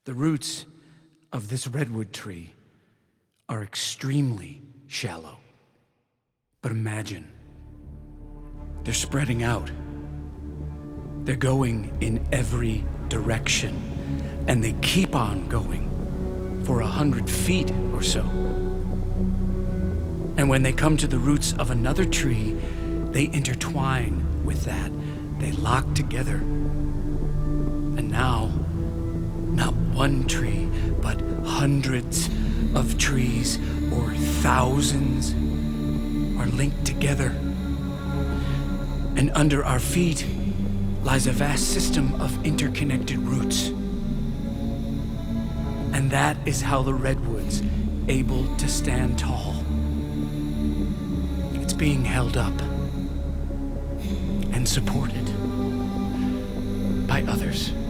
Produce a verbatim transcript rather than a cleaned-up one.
The roots of this redwood tree are extremely shallow. But imagine, they're spreading out. They're going in every direction, and they keep on going for a hundred feet or so. And when they come to the roots of another tree, they intertwine with that. They lock together. And now, not one tree, but hundreds of trees or thousands are linked together. And under our feet lies a vast system of interconnected roots. And that is how the redwood's able to stand tall. It's being held up and supported by others.